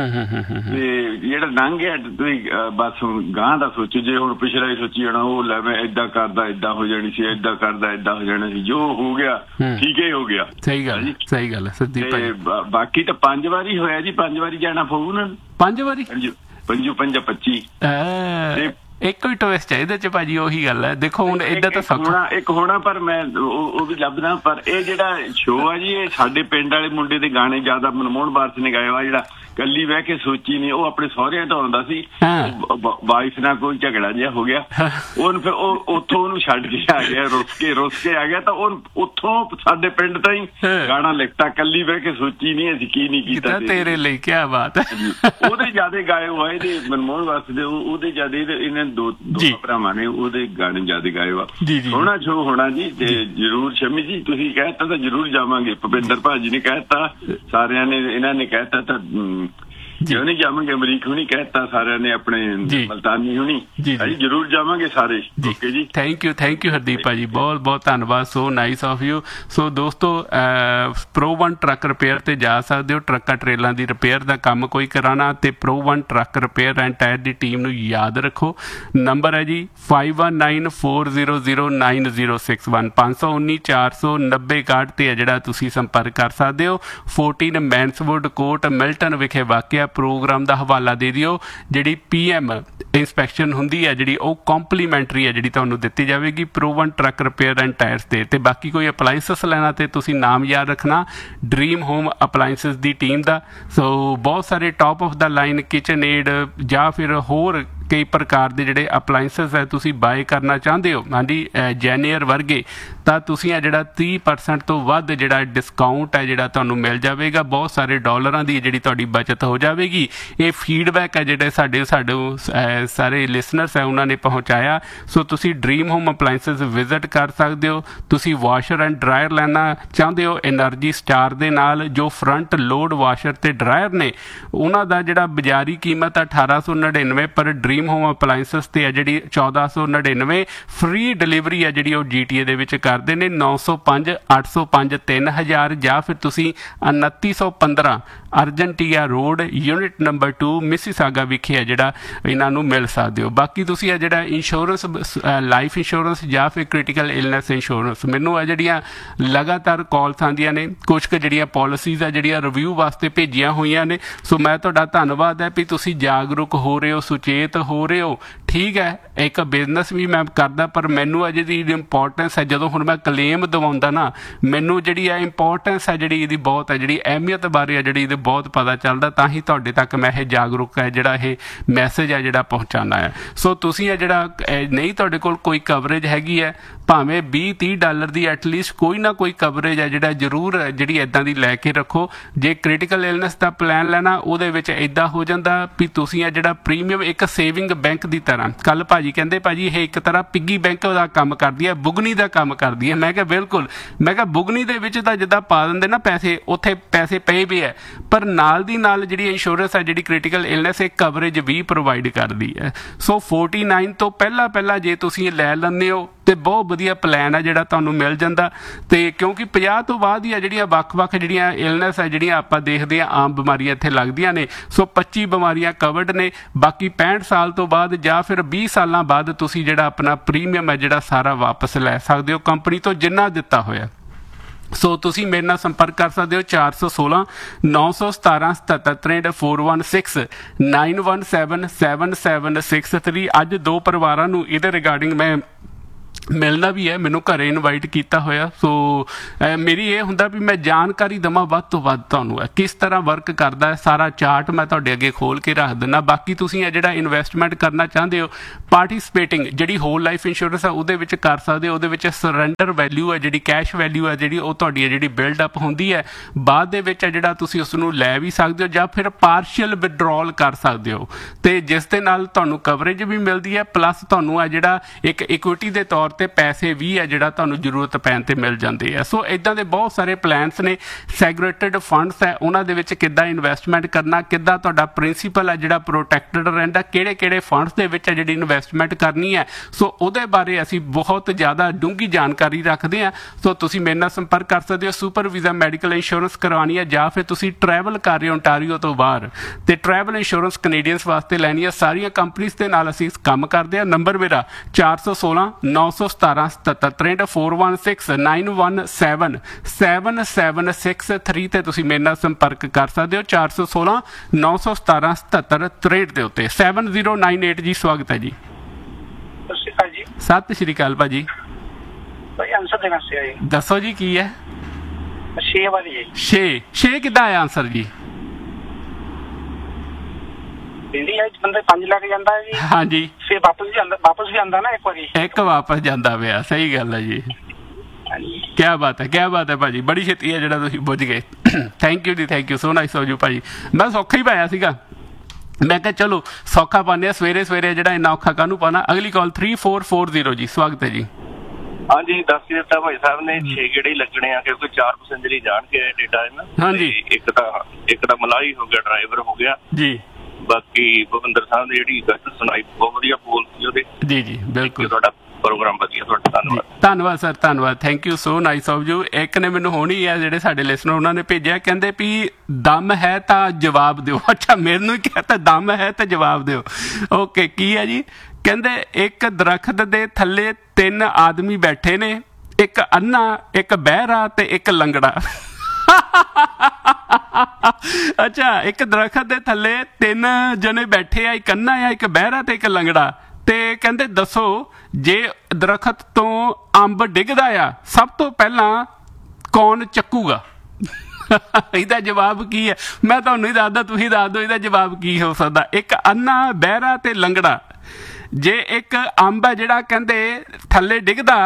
B: ਜਿਹੜਾ ਲੰਘ ਗਿਆ ਤੁਸੀਂ ਬਸ ਗਾਂ ਦਾ ਸੋਚੋ। ਜੇ ਹੁਣ ਪਿਛਲਾ ਹੀ ਸੋਚੀ ਜਾਣਾ, ਉਹ ਲੈ ਮੈਂ ਏਦਾਂ ਕਰਦਾ ਏਦਾਂ ਹੋ ਜਾਣੀ ਸੀ, ਏਦਾਂ ਕਰਦਾ ਏਦਾਂ ਹੋ ਜਾਣਾ ਸੀ, ਜੋ ਹੋ ਗਿਆ ਠੀਕ ਹੀ ਹੋ ਗਿਆ। ਸਹੀ ਗੱਲ ਸਹੀ ਗੱਲ ਹੈ। ਬਾਕੀ ਤਾਂ ਪੰਜ ਵਾਰੀ ਹੋਇਆ ਜੀ, ਪੰਜ ਵਾਰੀ ਜਾਣਾ ਪਊ ਨਾ। ਪੰਜ ਵਾਰੀ ਪੰਜੂ ਪੰਜਾ ਪੱਚੀ ਇੱਕੋ ਹੀ ਟਵਿਸਟ ਹੈ ਇਹਦੇ ਚ ਭਾਜੀ, ਉਹੀ ਗੱਲ ਹੈ। ਦੇਖੋ ਹੁਣ ਏਦਾਂ ਤਾਂ ਹੋਣਾ ਇੱਕ ਹੋਣਾ, ਪਰ ਮੈਂ ਉਹ ਵੀ ਲੱਭਦਾ। ਪਰ ਇਹ ਜਿਹੜਾ ਸ਼ੋਅ ਆ ਜੀ, ਇਹ ਸਾਡੇ ਪਿੰਡ ਵਾਲੇ ਮੁੰਡੇ ਦੇ ਗਾਣੇ ਜ਼ਿਆਦਾ ਮਨਮੋਹਨ ਵਾਰਸ ਨੇ ਗਾਏ ਵਾ। ਜਿਹੜਾ ਕੱਲੀ ਬਹਿ ਕੇ ਸੋਚੀ ਨਹੀਂ, ਉਹ ਆਪਣੇ ਸਹੁਰਿਆਂ ਤੋਂ ਆਉਂਦਾ ਸੀ, ਵਾਈਫ ਨਾਲ ਕੋਈ ਝਗੜਾ ਜਿਹਾ ਹੋ ਗਿਆ, ਉਹਨੂੰ ਫਿਰ ਉਹ ਉੱਥੋਂ ਉਹਨੂੰ ਛੱਡ ਕੇ ਆ ਗਿਆ, ਰੁੱਸ ਕੇ ਰੁੱਸ ਕੇ ਆ ਗਿਆ, ਤਾਂ ਉਹ ਉੱਥੋਂ ਸਾਡੇ ਪਿੰਡ ਤੋਂ ਹੀ ਗਾਣਾ ਲਿਖਤਾ, ਕੱਲੀ ਬਹਿ ਕੇ ਸੋਚੀ ਨਹੀਂ ਅਸੀਂ ਕੀ ਨਹੀਂ ਕੀਤਾ ਤੇਰੇ ਲਈ। ਕਿਆ ਬਾਤ ਹੈ। ਉਹਦੇ ਜਿਆਦੇ ਗਾਏ ਹੋਏ ਇਹਦੇ ਮਨਮੋਹਨ ਵਾਰਸ ਦੇ, ਉਹਦੇ ਜਿਆਦੇ ਇਹਨਾਂ ਦੋ ਦੋ ਭਰਾਵਾਂ ਨੇ ਉਹਦੇ ਗਾਣੇ ਜਿਆਦੇ ਗਾਏ ਵਾ। ਹੋਣਾ ਜੋ ਹੋਣਾ ਜੀ, ਤੇ ਜ਼ਰੂਰ ਸ਼ਮੀ ਜੀ ਤੁਸੀਂ ਕਹਿਤਾ ਤਾਂ ਜ਼ਰੂਰ ਜਾਵਾਂਗੇ। ਭੁਪਿੰਦਰ ਭਾਜੀ ਨੇ ਕਹਿਤਾ, ਸਾਰਿਆਂ ਨੇ ਇਹਨਾਂ ਨੇ ਕਹਿਤਾ, ਤਾਂ ਕਿਉਂ ਨਹੀਂ ਜਾਵਾਂਗੇ। ਅਮਰੀਕ ਹੁਣੀ ਕਹਿਤਾ ਸਾਰਿਆਂ ਨੇ, ਆਪਣੇ ਮਲਤਾਨੀ ਹੁਣੀ, ਅਸੀਂ ਜ਼ਰੂਰ ਜਾਵਾਂਗੇ ਸਾਰੇ। ਓਕੇ ਜੀ,
A: thank you thank you Hardeep ਭਾਜੀ, ਬਹੁਤ ਬਹੁਤ ਧੰਨਵਾਦ। So nice of you. ਸੋ ਦੋਸਤੋ, ਪ੍ਰੋ ਵਨ ਟਰੱਕ ਰਿਪੇਅਰ ਤੇ ਜਾ ਸਕਦੇ ਹੋ। ਟਰੱਕਾਂ ਟਰੇਲਾਂ ਦੀ ਰਿਪੇਅਰ ਦਾ ਕੰਮ ਕੋਈ ਕਰਾਉਣਾ ਤੇ pro one truck repair and tyre the team ਨੂੰ ਯਾਦ ਰੱਖੋ। ਨੰਬਰ ਹੈ ਜੀ five one nine four zero zero nine zero six one, ਪੰਜ ਸੌ ਉੱਨੀ ਚਾਰ ਸੌ ਨੱਬੇ ਇਕਾਹਠ ਤੇ ਹੈ ਜਿਹੜਾ ਤੁਸੀਂ ਸੰਪਰਕ ਕਰ ਸਕਦੇ ਹੋ। ਫੋਰਟੀਨ ਮੈਂਸਵੁੱਡ ਕੋਰਟ ਮਿਲਟਨ ਵਿਖੇ ਵਾਕਿਆ ਪ੍ਰੋਗਰਾਮ ਦਾ ਹਵਾਲਾ ਦੇ ਦਿਓ। ਜਿਹੜੀ ਪੀ ਐਮ ਇੰਸਪੈਕਸ਼ਨ ਹੁੰਦੀ ਹੈ ਜਿਹੜੀ ਉਹ ਕੰਪਲੀਮੈਂਟਰੀ ਹੈ ਜਿਹੜੀ ਤੁਹਾਨੂੰ ਦਿੱਤੀ ਜਾਵੇਗੀ pro one truck repair and tyres ਤੇ। ਤੇ ਬਾਕੀ ਕੋਈ ਅਪਲਾਈਐਂਸਸ ਲੈਣਾ ਤੇ ਤੁਸੀਂ ਨਾਮ ਯਾਦ ਰੱਖਣਾ ਡ੍ਰੀਮ ਹੋਮ ਅਪਲਾਈਐਂਸਸ ਦੀ ਟੀਮ ਦਾ। ਸੋ ਬਹੁਤ ਸਾਰੇ top of the line kitchen aid ਜਾਂ ਫਿਰ ਹੋਰ ਕਈ ਪ੍ਰਕਾਰ ਦੇ ਜਿਹੜੇ ਅਪਲਾਈਐਂਸਸ ਹੈ ਤੁਸੀਂ ਬਾਏ ਕਰਨਾ ਚਾਹੁੰਦੇ ਹੋ, ਹਾਂਜੀ ਜੈਨੀਅਰ ਵਰਗੇ, ਤਾਂ ਤੁਸੀਂ ਆ ਜਿਹੜਾ ਤੀਹ ਪਰਸੈਂਟ ਤੋਂ ਵੱਧ ਜਿਹੜਾ ਡਿਸਕਾਊਂਟ ਹੈ ਜਿਹੜਾ ਤੁਹਾਨੂੰ ਮਿਲ ਜਾਵੇਗਾ। ਬਹੁਤ ਸਾਰੇ ਡਾਲਰਾਂ ਦੀ ਜਿਹੜੀ ਤੁਹਾਡੀ ਬਚਤ ਹੋ ਜਾਵੇਗੀ। ਇਹ ਫੀਡਬੈਕ ਹੈ ਜਿਹੜੇ ਸਾਡੇ ਸਾਡੇ ਸਾਰੇ ਲਿਸਨਰਸ ਹੈ ਉਹਨਾਂ ਨੇ ਪਹੁੰਚਾਇਆ। ਸੋ ਤੁਸੀਂ ਡ੍ਰੀਮ ਹੋਮ ਅਪਲਾਈਐਂਸਸ ਵਿਜ਼ਿਟ ਕਰ ਸਕਦੇ ਹੋ। ਤੁਸੀਂ ਵਾਸ਼ਰ ਐਂਡ ਡਰਾਇਰ ਲੈਣਾ ਚਾਹੁੰਦੇ ਹੋ ਐਨਰਜੀ ਸਟਾਰ ਦੇ ਨਾਲ, ਜੋ ਫਰੰਟ ਲੋਡ ਵਾਸ਼ਰ ਤੇ ਡਰਾਇਰ ਨੇ ਉਹਨਾਂ ਦਾ ਜਿਹੜਾ ਬਾਜ਼ਾਰੀ ਕੀਮਤ ਹੈ ਅਠਾਰਾਂ ਸੌ ਨੜਿਨਵੇਂ, ਪਰ ਡ੍ਰੀਮ ਹੋਮ ਅਪਲਾਈਐਂਸਸ ਤੇ ਹੈ ਜਿਹੜੀ ਚੌਦਾਂ ਸੌ ਨੜਿਨਵੇਂ। ਫ੍ਰੀ ਡਿਲੀਵਰੀ ਹੈ ਜਿਹੜੀ ਉਹ ਜੀ ਟੀ ਏ ਦੇ ਵਿੱਚ ਕਰਦੇ ਨੇ। ਨੌ ਸੌ ਪੰਜ ਅੱਠ ਸੌ ਪੰਜ ਤਿੰਨ ਹਜ਼ਾਰ, ਜਾਂ ਫਿਰ ਤੁਸੀਂ ਉਨੱਤੀ ਸੌ ਪੰਦਰਾਂ ਅਰਜਨਟੀਆ road unit number two Mississauga ਵਿਖੇ ਹੈ ਜਿਹੜਾ ਇਹਨਾਂ ਨੂੰ ਮਿਲ ਸਕਦੇ ਹੋ। ਬਾਕੀ ਤੁਸੀਂ ਹੈ ਜਿਹੜਾ ਇੰਸ਼ੋਰੈਂਸ, ਲਾਈਫ ਇੰਸ਼ੋਰੈਂਸ ਜਾਂ ਫਿਰ ਕ੍ਰਿਟੀਕਲ ਇਲਨੈਸ ਇੰਸ਼ੋਰੈਂਸ, ਮੈਨੂੰ ਆ ਜਿਹੜੀਆਂ ਲਗਾਤਾਰ ਕਾਲਸ ਆਉਂਦੀਆਂ ਨੇ, ਕੁਛ ਕੁ ਜਿਹੜੀਆਂ ਪਾਲਿਸੀਜ਼ ਆ ਜਿਹੜੀਆਂ ਰਿਵਿਊ ਵਾਸਤੇ ਭੇਜੀਆਂ ਹੋਈਆਂ ਨੇ। ਸੋ ਮੈਂ ਤੁਹਾਡਾ ਧੰਨਵਾਦ ਹੈ ਵੀ ਤੁਸੀਂ ਜਾਗਰੂਕ ਹੋ ਰਹੇ ਹੋ, ਸੁਚੇਤ ਹੋ ਰਹੇ ਹੋ। ਠੀਕ ਹੈ, ਇੱਕ ਬਿਜ਼ਨਸ ਵੀ ਮੈਂ ਕਰਦਾ, ਪਰ ਮੈਨੂੰ ਅਜੇ ਦੀ ਇੰਪੋਰਟੈਂਸ ਹੈ, ਜਦੋਂ ਹੁਣ ਮੈਂ ਕਲੇਮ ਦਵਾਉਂਦਾ ਨਾ, ਮੈਨੂੰ ਜਿਹੜੀ ਆ ਇੰਪੋਰਟੈਂਸ ਹੈ ਜਿਹੜੀ ਇਹਦੀ ਬਹੁਤ ਹੈ, ਜਿਹੜੀ ਅਹਿਮੀਅਤ ਬਾਰੇ ਹੈ ਜਿਹੜੀ ਇਹਦੇ ਬਹੁਤ ਪਤਾ ਚੱਲਦਾ। ਤਾਂ ਹੀ ਤੁਹਾਡੇ ਤੱਕ ਮੈਂ ਇਹ ਜਾਗਰੂਕ ਹੈ ਜਿਹੜਾ ਇਹ ਮੈਸੇਜ ਹੈ ਜਿਹੜਾ ਪਹੁੰਚਾਉਣਾ ਹੈ। ਸੋ ਤੁਸੀਂ ਇਹ ਜਿਹੜਾ ਨਹੀਂ ਤੁਹਾਡੇ ਕੋਲ ਕੋਈ ਕਵਰੇਜ ਹੈਗੀ ਹੈ, ਭਾਵੇਂ ਵੀਹ ਤੀਹ ਡਾਲਰ ਦੀ ਐਟਲੀਸਟ ਕੋਈ ਨਾ ਕੋਈ ਕਵਰੇਜ ਹੈ ਜਿਹੜਾ ਜ਼ਰੂਰ ਜਿਹੜੀ ਇੱਦਾਂ ਦੀ ਲੈ ਕੇ ਰੱਖੋ। ਜੇ ਕ੍ਰਿਟੀਕਲ ਇਲਨੈਸ ਦਾ ਪਲਾਨ ਲੈਣਾ, ਉਹਦੇ ਵਿੱਚ ਇੱਦਾਂ ਹੋ ਜਾਂਦਾ ਵੀ ਤੁਸੀਂ ਇਹ ਜਿਹੜਾ ਪ੍ਰੀਮੀਅਮ ਇੱਕ ਸੇਵਿੰਗ ਬੈਂਕ ਦੀ ਤਰ੍ਹਾਂ, ਕੱਲ ਭਾਜੀ ਕਹਿੰਦੇ ਭਾਜੀ ਇਹ ਇੱਕ ਤਰ੍ਹਾਂ ਪਿੱਗੀ ਬੈਂਕ ਦਾ ਕੰਮ ਕਰਦੀ ਹੈ, ਬੁਗਨੀ ਦਾ ਕੰਮ ਕਰਦੀ ਹੈ। ਮੈਂ ਕਿਹਾ ਬਿਲਕੁਲ, ਮੈਂ ਕਿਹਾ ਬੁਗਨੀ ਦੇ ਵਿੱਚ ਤਾਂ ਜਿੱਦਾਂ ਪਾ ਦਿੰਦੇ ਨਾ ਪੈਸੇ, ਉੱਥੇ ਪੈਸੇ ਪਏ ਵੀ ਹੈ, ਪਰ ਨਾਲ ਦੀ ਨਾਲ ਜਿਹੜੀ ਇੰਸ਼ੋਰੈਂਸ ਹੈ ਜਿਹੜੀ ਕ੍ਰਿਟੀਕਲ ਇਲਨੈਸ ਇਹ ਕਵਰੇਜ ਵੀ ਪ੍ਰੋਵਾਈਡ ਕਰਦੀ ਹੈ। ਸੋ ਫੋਰਟੀ ਨਾਈਨ ਤੋਂ ਪਹਿਲਾਂ ਪਹਿਲਾਂ ਜੇ ਤੁਸੀਂ ਇਹ ਲੈ ਲੈਂਦੇ ਹੋ ਤੇ ਬਹੁਤ ਵਧੀਆ ਪਲਾਨ ਹੈ ਜਿਹੜਾ ਤੁਹਾਨੂੰ ਮਿਲ ਜਾਂਦਾ। ਤੇ ਕਿਉਂਕਿ ਪੰਜਾਹ ਤੋਂ ਬਾਅਦ ਹੀ ਆ ਜਿਹੜੀਆਂ ਵੱਖ-ਵੱਖ ਜਿਹੜੀਆਂ ਇਲਨੈਸ ਹੈ ਜਿਹੜੀਆਂ ਆਪਾਂ ਦੇਖਦੇ ਹਾਂ ਆਮ ਬਿਮਾਰੀਆਂ ਇੱਥੇ ਲੱਗਦੀਆਂ ਨੇ। ਸੋ ਪੱਚੀ ਬਿਮਾਰੀਆਂ ਕਵਰਡ ਨੇ। ਬਾਕੀ ਪੈਂਹਠ ਸਾਲ ਤੋਂ ਬਾਅਦ ਜਾਂ ਫਿਰ ਵੀਹ ਸਾਲਾਂ ਬਾਅਦ ਤੁਸੀਂ ਜਿਹੜਾ ਆਪਣਾ ਪ੍ਰੀਮੀਅਮ ਹੈ ਜਿਹੜਾ ਸਾਰਾ ਵਾਪਸ ਲੈ ਸਕਦੇ ਹੋ ਕੰਪਨੀ ਤੋਂ ਜਿੰਨਾ ਦਿੱਤਾ ਹੋਇਆ। ਸੋ ਤੁਸੀਂ ਮੇਰੇ ਨਾਲ ਸੰਪਰਕ ਕਰ ਸਕਦੇ ਹੋ ਚਾਰ ਸੌ ਸੋਲਾਂ ਨੌ ਸੌ ਸਤਾਰਾਂ ਸਤੱਤਰ ਤਰੇਂਹਠ four one six nine one seven seven seven six three. ਅੱਜ ਦੋ ਪਰਿਵਾਰਾਂ ਨੂੰ ਇਹਦੇ ਰਿਗਾਰਡਿੰਗ ਮੈਂ ਮਿਲਣਾ ਵੀ ਹੈ, ਮੈਨੂੰ ਘਰੇ ਇਨਵਾਈਟ ਕੀਤਾ ਹੋਇਆ। ਸੋ ਮੇਰੀ ਇਹ ਹੁੰਦਾ ਵੀ ਮੈਂ ਜਾਣਕਾਰੀ ਦੇਵਾਂ ਵੱਧ ਤੋਂ ਵੱਧ ਤੁਹਾਨੂੰ, ਕਿਸ ਤਰ੍ਹਾਂ ਵਰਕ ਕਰਦਾ ਹੈ ਸਾਰਾ ਚਾਰਟ ਮੈਂ ਤੁਹਾਡੇ ਅੱਗੇ ਖੋਲ ਕੇ ਰੱਖ ਦਿੰਦਾ। ਬਾਕੀ ਤੁਸੀਂ ਇਹ ਜਿਹੜਾ ਇਨਵੈਸਟਮੈਂਟ ਕਰਨਾ ਚਾਹੁੰਦੇ ਹੋ, ਪਾਰਟੀਸਪੇਟਿੰਗ ਜਿਹੜੀ ਹੋਲ ਲਾਈਫ ਇੰਸ਼ੋਰੈਂਸ ਹੈ ਉਹਦੇ ਵਿੱਚ ਕਰ ਸਕਦੇ ਹੋ। ਉਹਦੇ ਵਿੱਚ ਸਰੈਂਡਰ ਵੈਲਿਊ ਹੈ ਜਿਹੜੀ ਕੈਸ਼ ਵੈਲਿਊ ਹੈ ਜਿਹੜੀ ਉਹ ਤੁਹਾਡੀ ਜਿਹੜੀ ਬਿਲਡ ਅਪ ਹੁੰਦੀ ਹੈ, ਬਾਅਦ ਦੇ ਵਿੱਚ ਹੈ ਜਿਹੜਾ ਤੁਸੀਂ ਉਸ ਨੂੰ ਲੈ ਵੀ ਸਕਦੇ ਹੋ ਜਾਂ ਫਿਰ ਪਾਰਸ਼ੀਅਲ ਵਿਡਰੋਲ ਕਰ ਸਕਦੇ ਹੋ, ਤੇ ਜਿਸ ਦੇ ਨਾਲ ਤੁਹਾਨੂੰ ਕਵਰੇਜ ਵੀ ਮਿਲਦੀ ਹੈ, ਪਲੱਸ ਤੁਹਾਨੂੰ ਹੈ ਜਿਹੜਾ ਇੱਕ ਇਕੁਇਟੀ ਦੇ ਤੌਰ ਤੇ ਪੈਸੇ ਵੀ ਹੈ ਜਿਹੜਾ ਤੁਹਾਨੂੰ ਜ਼ਰੂਰਤ ਪੈਣ ਤੇ ਮਿਲ ਜਾਂਦੇ ਆ। ਸੋ ਇਦਾਂ ਦੇ ਬਹੁਤ ਸਾਰੇ ਪਲਾਨਸ ਨੇ। ਸੈਗਰੇਟਡ ਫੰਡਸ ਹੈ, ਉਹਨਾਂ ਦੇ ਵਿੱਚ ਕਿੱਦਾਂ ਇਨਵੈਸਟਮੈਂਟ ਕਰਨਾ, ਕਿੱਦਾਂ ਤੁਹਾਡਾ ਪ੍ਰਿੰਸੀਪਲ ਹੈ ਜਿਹੜਾ ਪ੍ਰੋਟੈਕਟਡ ਰਹਿੰਦਾ, ਕਿਹੜੇ ਕਿਹੜੇ ਫੰਡਸ ਦੇ ਵਿੱਚ ਹੈ ਜਿਹੜੀ ਇਨਵੈਸਟਮੈਂਟ ਕਰਨੀ ਹੈ। ਸੋ ਉਹਦੇ ਬਾਰੇ ਅਸੀਂ ਬਹੁਤ ਜ਼ਿਆਦਾ ਡੂੰਘੀ ਜਾਣਕਾਰੀ ਰੱਖਦੇ ਹਾਂ। ਸੋ ਤੁਸੀਂ ਮੇਰੇ ਨਾਲ ਸੰਪਰਕ ਕਰ ਸਕਦੇ ਹੋ। ਸੁਪਰ ਵੀਜ਼ਾ ਮੈਡੀਕਲ ਇੰਸ਼ੋਰੈਂਸ ਕਰਵਾਉਣੀ ਹੈ ਜਾਂ ਫਿਰ ਤੁਸੀਂ ਟਰੈਵਲ ਕਰ ਰਹੇ ਹੋ ਓਨਟਾਰੀਓ ਤੋਂ ਬਾਹਰ ਤੇ ਟਰੈਵਲ ਇੰਸ਼ੋਰੈਂਸ ਕੈਨੇਡੀਅਨਸ ਵਾਸਤੇ ਲੈਣੀ ਹੈ, ਸਾਰੀਆਂ ਕੰਪਨੀਆਂ ਦੇ ਨਾਲ ਅਸੀਂ ਕੰਮ ਕਰਦੇ ਹਾਂ। ਨੰਬਰ ਮੇਰਾ ਚਾਰ ਸੌ ਸੋਲਾਂ ਨੌ ਸੌ ਸਤਾਰਾਂ ਸਤੱਤਰ ਤਰੇਂਹਠ four one six nine one seven seven seven six three ਤੇ ਤੁਸੀਂ ਮੇਰੇ ਨਾਲ ਸੰਪਰਕ ਕਰ ਸਕਦੇ ਹੋ ਚਾਰ ਸੌ ਸੋਲਾਂ ਨੌ ਸੌ ਸਤਾਰਾਂ ਸਤੱਤਰ ਤਰੇਂਹਠ ਦੇ ਉੱਤੇ ਸੈਵਨ ਜ਼ੀਰੋ ਨਾਈਨ ਏਟ ਜੀ। ਸਵਾਗਤ ਹੈ ਜੀ।
D: ਸਤਿ ਸ਼੍ਰੀ ਅਕਾਲ ਜੀ।
A: ਸਤਿ ਸ਼੍ਰੀ ਅਕਾਲ ਭਾਜੀ।
D: ਭਾਈ ਆਨਸਰ ਦੇਣਾ ਸੀ ਜੀ।
A: ਦੱਸੋ ਜੀ ਕੀ ਹੈ?
D: ਛੇ ਵਾਲੀ ਜੀ।
A: ਛੇ ਛੇ ਕਿੱਦਾਂ ਆਇਆ ਆਨਸਰ ਜੀ?
D: ਇੰਡੀਆ ਵਿੱਚ ਬੰਦੇ ਪੰਜ ਲੈ ਕੇ ਜਾਂਦਾ ਹੈ ਜੀ।
A: ਹਾਂਜੀ।
D: ਫਿਰ ਵਾਪਸ ਵੀ ਆਉਂਦਾ, ਵਾਪਸ ਵੀ ਆਉਂਦਾ ਨਾ ਇੱਕ ਵਾਰੀ। ਇੱਕ
A: ਵਾਪਸ ਜਾਂਦਾ ਪਿਆ, ਸਹੀ ਗੱਲ ਹੈ ਜੀ। ਕਿਆ ਬਾਤ ਹੈ, ਕਿਆ ਬਾਤ ਹੈ ਭਾਜੀ, ਬੜੀ ਛੇਤੀ ਹੈ ਜਿਹੜਾ ਤੁਸੀਂ ਬੁੱਝ ਗਏ। ਥੈਂਕ ਯੂ ਜੀ, thank you, so nice of you ਭਾਜੀ। ਮੈਂ ਸੌਖਾ ਹੀ ਪਾਇਆ ਸੀਗਾ, ਮੈਂ ਕਿਹਾ ਚਲੋ ਸੌਖਾ ਪਾਉਂਦੇ ਹਾਂ, ਸਵੇਰੇ ਸਵੇਰੇ ਜਿਹੜਾ ਇੰਨਾ ਔਖਾ ਕਾਹਨੂੰ ਪਾਉਣਾ। ਅਗਲੀ ਕਾਲ ਥ੍ਰੀ ਫੋਰ ਫੋਰ ਜ਼ੀਰੋ ਜੀ। ਸਵਾਗਤ ਹੈ ਜੀ।
E: ਹਾਂਜੀ ਦੱਸ ਹੀ ਦਿੱਤਾ ਭਾਈ ਸਾਹਿਬ ਨੇ, ਛੇ ਗੇੜੇ ਹੀ ਲੱਗਣੇ ਆ ਕਿਉਂਕਿ ਚਾਰ ਪੈਸੇਂਜਰ ਹੀ ਜਾਣਗੇ ਡੇਟਾ ਹੈ ਨਾ।
A: ਹਾਂਜੀ,
E: ਇੱਕ ਤਾਂ ਇੱਕ ਤਾਂ ਮਲਾਈ ਹੋ ਗਿਆ, ਡਰਾਈਵਰ ਹੋ ਗਿਆ ਜੀ, ਬਾਕੀ ਭੁਪਿੰਦਰ ਸਾਹਿਬ ਨੇ ਜਿਹੜੀ ਗੱਲ ਸੁਣਾਈ ਬਹੁਤ ਵਧੀਆ ਬੋਲਤੀ ਉਹਦੇ। ਜੀ ਜੀ ਬਿਲਕੁਲ, ਤੁਹਾਡਾ ਪ੍ਰੋਗਰਾਮ ਵਧੀਆ, ਤੁਹਾਡਾ ਧੰਨਵਾਦ।
A: ਧੰਨਵਾਦ ਸਰ, ਧੰਨਵਾਦ, thank you so nice of you. ਇੱਕ ਨੇ ਮੈਨੂੰ ਹੋਣੀ ਹੈ ਜਿਹੜੇ ਸਾਡੇ ਲਿਸਨਰ ਉਹਨਾਂ ਨੇ ਭੇਜਿਆ, ਕਹਿੰਦੇ ਵੀ ਦਮ ਹੈ ਤਾਂ ਜਵਾਬ ਦਿਓ। ਅੱਛਾ, ਮੈਨੂੰ ਹੀ ਕਹਤਾ ਦਮ ਹੈ ਤਾਂ ਜਵਾਬ ਦਿਓ। ਓਕੇ, ਕੀ ਹੈ ਜੀ? ਕਹਿੰਦੇ ਇੱਕ ਦਰਖਤ ਦੇ ਥੱਲੇ ਤਿੰਨ ਆਦਮੀ ਬੈਠੇ ਨੇ, ਇੱਕ ਅੰਨਾ, ਇੱਕ ਬਹਿਰਾ ਤੇ ਇੱਕ ਲੰਗੜਾ। ਅੱਛਾ, ਇੱਕ ਦਰਖਤ ਦੇ ਥੱਲੇ ਤਿੰਨ ਜਣੇ ਬੈਠੇ ਆ, ਇੱਕ ਅੰਨਾ ਆ, ਇੱਕ ਬਹਿਰਾ ਤੇ ਇੱਕ ਲੰਗੜਾ। ਤੇ ਕਹਿੰਦੇ ਦੱਸੋ ਜੇ ਦਰਖਤ ਤੋਂ ਅੰਬ ਡਿੱਗਦਾ ਆ ਸਭ ਤੋਂ ਪਹਿਲਾਂ ਕੌਣ ਚੱਕੂਗਾ? ਇਹਦਾ ਜਵਾਬ ਕੀ ਹੈ? ਮੈਂ ਤੁਹਾਨੂੰ ਹੀ ਦੱਸਦਾ, ਤੁਸੀਂ ਦੱਸ ਦਿਓ ਇਹਦਾ ਜਵਾਬ ਕੀ ਹੋ ਸਕਦਾ। ਇੱਕ ਅੰਨਾ, ਬਹਿਰਾ ਤੇ ਲੰਗੜਾ। ਜੇ ਇੱਕ ਅੰਬ ਹੈ ਜਿਹੜਾ ਕਹਿੰਦੇ ਥੱਲੇ ਡਿੱਗਦਾ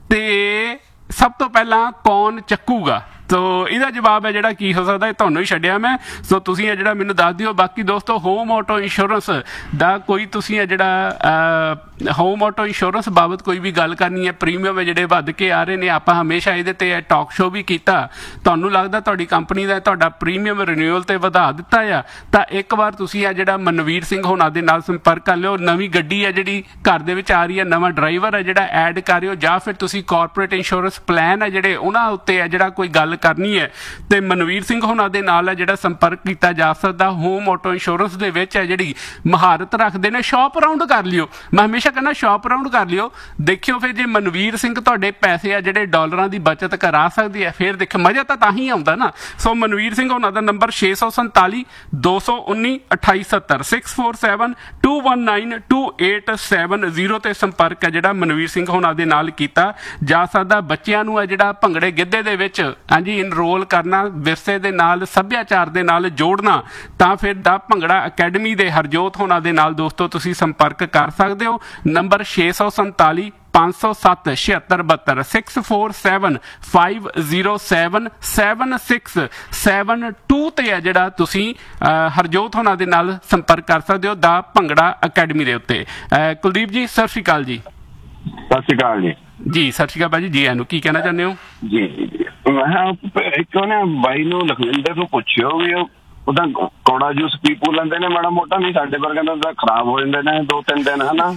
A: ਤੇ ਸਭ ਤੋਂ ਪਹਿਲਾਂ ਕੌਣ ਚੱਕੂਗਾ? ਸੋ ਇਹਦਾ ਜਵਾਬ ਹੈ ਜਿਹੜਾ ਕੀ ਹੋ ਸਕਦਾ, ਇਹ ਤੁਹਾਨੂੰ ਹੀ ਛੱਡਿਆ ਮੈਂ। ਸੋ ਤੁਸੀਂ ਇਹ ਜਿਹੜਾ ਮੈਨੂੰ ਦੱਸ ਦਿਓ। ਬਾਕੀ ਦੋਸਤੋ, ਹੋਮ ਆਟੋ ਇੰਸ਼ੋਰੈਂਸ ਦਾ ਕੋਈ ਤੁਸੀਂ ਇਹ ਜਿਹੜਾ ਹੋਮ ਆਟੋ ਇੰਸ਼ੋਰੈਂਸ ਬਾਬਤ ਕੋਈ ਵੀ ਗੱਲ ਕਰਨੀ ਹੈ, ਪ੍ਰੀਮੀਅਮ ਹੈ ਜਿਹੜੇ ਵੱਧ ਕੇ ਆ ਰਹੇ ਨੇ, ਆਪਾਂ ਹਮੇਸ਼ਾ ਇਹਦੇ ਤੇ ਟਾਕ ਸ਼ੋ ਵੀ ਕੀਤਾ। ਤੁਹਾਨੂੰ ਲੱਗਦਾ ਤੁਹਾਡੀ ਕੰਪਨੀ ਦਾ ਤੁਹਾਡਾ ਪ੍ਰੀਮੀਅਮ ਰਿਨਿਊਅਲ ਤੇ ਵਧਾ ਦਿੱਤਾ ਆ, ਤਾਂ ਇੱਕ ਵਾਰ ਤੁਸੀਂ ਆ ਜਿਹੜਾ ਮਨਵੀਰ ਸਿੰਘ ਹੋਣਾ ਦੇ ਨਾਲ ਸੰਪਰਕ ਕਰ ਲਿਓ। ਨਵੀਂ ਗੱਡੀ ਹੈ ਜਿਹੜੀ ਘਰ ਦੇ ਵਿੱਚ ਆ ਰਹੀ ਹੈ, ਨਵਾਂ ਡਰਾਈਵਰ ਹੈ ਜਿਹੜਾ ਐਡ ਕਰ ਰਿਓ, ਜਾਂ ਫਿਰ ਤੁਸੀਂ ਕਾਰਪੋਰੇਟ ਇੰਸ਼ੋਰੈਂਸ ਪਲਾਨ ਹੈ ਜਿਹੜੇ ਉਹਨਾਂ ਉੱਤੇ ਹੈ ਜਿਹੜਾ ਕੋਈ ਗੱਲ ਕਰਨੀ ਹੈ, ਤੇ ਮਨਵੀਰ ਸਿੰਘ ਹੋਣਾ ਦੇ ਨਾਲ ਹੈ ਜਿਹੜਾ ਸੰਪਰਕ ਕੀਤਾ ਜਾ ਸਕਦਾ। ਹੋਮ ਆਟੋ ਇੰਸ਼ੋਰੈਂਸ ਦੇ ਵਿੱਚ ਹੈ ਜਿਹੜੀ ਮਹਾਰਤ ਰੱਖਦੇ ਨੇ। ਸ਼ਾਪ ਅਰਾਊਂਡ ਕਰ ਲਿਓ, ਮੈਂ ਹਮੇਸ਼ਾ ਕਹਿੰਦਾ ਸ਼ਾਪ ਅਰਾਊਂਡ ਕਰ ਲਿਓ। ਦੇਖਿਓ ਫਿਰ ਜੇ ਮਨਵੀਰ ਸਿੰਘ ਤੁਹਾਡੇ ਪੈਸੇ ਆ ਜਿਹੜੇ ਡਾਲਰਾਂ ਦੀ ਬਚਤ ਕਰਾ ਸਕਦੀ ਹੈ, ਫਿਰ ਦੇਖੋ ਮਜ਼ਾ ਤਾਂ ਤਾਂ ਹੀ ਆਉਂਦਾ ਨਾ। ਸੋ ਮਨਵੀਰ ਸਿੰਘ ਹੋਣਾ ਦਾ ਨੰਬਰ ਛੇ ਸੌ ਸੰਤਾਲੀ ਦੋ ਸੌ ਉੱਨੀ ਅਠਾਈ ਸੱਤਰ six four seven to one nine to eight seven zero ਤੇ ਸੰਪਰਕ ਹੈ ਜਿਹੜਾ ਮਨਵੀਰ ਸਿੰਘ ਹੋਣਾ ਦੇ ਨਾਲ ਕੀਤਾ ਜਾ ਸਕਦਾ। ਬੱਚਿਆਂ ਨੂੰ ਹੈ ਜਿਹੜਾ ਭੰਗੜੇ ਗਿੱਧੇ ਦੇ ਵਿੱਚ ਹਾਂਜੀ ਇਨਰੋਲ ਕਰਨਾ, ਵਿਰਸੇ ਦੇ ਨਾਲ ਸੱਭਿਆਚਾਰ ਦੇ ਨਾਲ ਜੋੜਨਾ, ਤਾਂ ਫਿਰ ਦਾ ਭੰਗੜਾ ਅਕੈਡਮੀ ਦੇ ਹਰਜੋਤ ਹੋਣਾ ਦੇ ਨਾਲ ਦੋਸਤੋ ਤੁਸੀਂ ਸੰਪਰਕ ਕਰ ਸਕਦੇ ਹੋ। ਨੰਬਰ ਛੇ ਸੌ ਸੰਤਾਲੀ ਪੰਜ ਸੌ ਸੱਤ ਛਿਅੱਤਰ ਬਹੱਤਰ six four seven five zero seven seven six seven to ਤੇ ਹੈ ਜਿਹੜਾ ਤੁਸੀਂ ਹਰਜੋਤ ਹੋਣਾ ਦੇ ਨਾਲ ਸੰਪਰਕ ਕਰ ਸਕਦੇ ਹੋ ਦਾ ਭੰਗੜਾ ਅਕੈਡਮੀ ਦੇ ਉੱਤੇ। ਕੁਲਦੀਪ ਜੀ ਸਤਿ ਸ਼੍ਰੀ ਅਕਾਲ ਜੀ।
F: ਸਤਿ ਸ਼੍ਰੀ ਅਕਾਲ ਜੀ।
A: ਜੀ ਸਤਿ ਸ਼੍ਰੀ ਅਕਾਲ ਭਾਜੀ, ਜੀ ਇਹਨੂੰ ਕੀ ਕਹਿਣਾ ਚਾਹੁੰਦੇ ਹੋ?
F: ਜੀ ਜੀ ਜੀ ਮੈਂ ਇੱਕ ਨਾ ਬਾਈ ਨੂੰ ਲਖਵਿੰਦਰ ਨੂੰ ਪੁੱਛਿਓ ਵੀ ਉਹਦਾ ਕੌੜਾ ਜੂਸ ਪੀ ਪੂ ਲੈਂਦੇ ਨੇ ਮਾੜਾ ਮੋਟਾ, ਨਹੀਂ ਸਾਡੇ ਵਰਗਾ ਤਾਂ ਖਰਾਬ ਹੋ ਜਾਂਦੇ ਨੇ ਦੋ ਤਿੰਨ ਦਿਨ ਹਨਾ,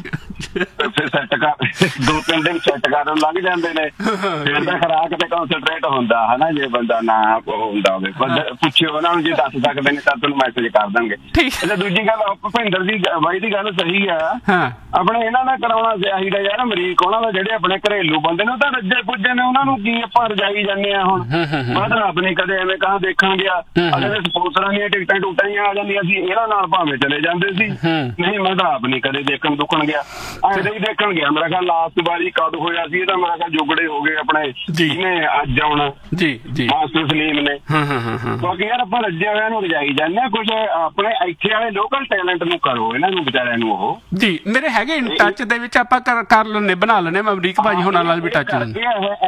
F: ਫਿਰ ਸੈੱਟ ਕਰ ਦੋ ਤਿੰਨ ਦਿਨ ਸੈੱਟ ਕਰਨ ਲੱਗ ਜਾਂਦੇ ਨੇ, ਫਿਰ ਤਾਂ ਖੁਰਾਕ ਤੇ ਕਨਸਨਟਰੇਟ ਹੁੰਦਾ ਹਨਾ ਜੇ ਬੰਦਾ ਨਾ ਹੁੰਦਾ ਹੋਵੇ। ਪੁੱਛਿਓ ਉਹਨਾਂ ਨੂੰ, ਜੇ ਦੱਸ ਸਕਦੇ ਨੇ ਤਾਂ ਤੁਹਾਨੂੰ ਮੈਸੇਜ ਕਰ ਦੇਣਗੇ। ਅੱਛਾ, ਦੂਜੀ ਗੱਲ ਭੁਪਿੰਦਰ ਦੀ ਬਾਈ ਦੀ ਗੱਲ ਸਹੀ ਆ, ਆਪਣੇ ਇਹਨਾਂ ਦਾ ਕਰਾਉਣਾ ਚਾਹੀਦਾ ਯਾਰ ਅਮਰੀਕ ਉਹਨਾਂ ਦਾ, ਜਿਹੜੇ ਆਪਣੇ ਘਰੇਲੂ ਬੰਦੇ ਨੇ ਉਹ ਤਾਂ ਰੱਜੇ ਪੁੱਜੇ ਨੇ, ਉਹਨਾਂ ਨੂੰ ਕੀ ਆਪਾਂ ਰਜਾਈ ਜਾਂਦੇ ਆ। ਹੁਣ ਮੈਂ ਤਾਂ ਰੱਬ ਨੀ ਕਦੇ ਐਵੇਂ ਕਹਾਂ ਦੇਖਣ ਗਿਆ, ਅਗਰ ਸਪੋਂਸਰਾਂ ਦੀਆਂ ਟਿਕਟਾਂ ਟੁਕਟਾਂ ਹੀ ਆ ਜਾਂਦੀਆਂ ਸੀ, ਇਹਨਾਂ ਨਾਲ ਭਾਵੇਂ ਚਲੇ ਜਾਂਦੇ ਸੀ। ਨਹੀਂ ਮੈਂ ਤਾਂ ਆਪ ਨੀ ਕਦੇ ਦੇਖਣ ਦੁੱਖਣ ਗਿਆ, ਐਵੇਂ ਹੀ ਦੇਖਣ ਗਿਆ। ਮੇਰਾ ਖਿਆਲ ਲਾਸਟ ਵਾਰੀ ਕਦ ਹੋਇਆ ਸੀ, ਇਹ ਤਾਂ ਮੇਰਾ ਖਿਆਲ ਜੁਗੜੇ ਹੋ ਗਏ ਆਪਣੇ ਜਿਹਨੇ ਅੱਜ ਆਉਣਾ ਜੀ ਜੀ ਮਾਸਟਰ ਸਲੀਮ ਨੇ। ਕਿਉਂਕਿ ਯਾਰ ਆਪਾਂ ਰੱਜੇ ਹੋਇਆਂ ਨੂੰ ਰਜਾਈ ਜਾਂਦੇ ਆ, ਕੁਝ ਆਪਣੇ ਇੱਥੇ ਵਾਲੇ ਲੋਕਲ ਟੈਲੈਂਟ ਨੂੰ ਕਰੋ, ਇਹਨਾਂ ਨੂੰ ਵਿਚਾਰਿਆਂ ਨੂੰ। ਉਹ ਜੀ ਮੇਰੇ ਹੈਗੇ ਟੱਚ ਦੇ ਵਿੱਚ ਆਪਾਂ ਕਰ ਲੈਂਦੇ, ਬਣਾ ਲੈਂਦੇ, ਅਮਰੀਕ ਭਾਜੀ ਹੋਣਾ ਨਾਲ ਵੀ ਟੱਚ ਲੈਂਦੇ।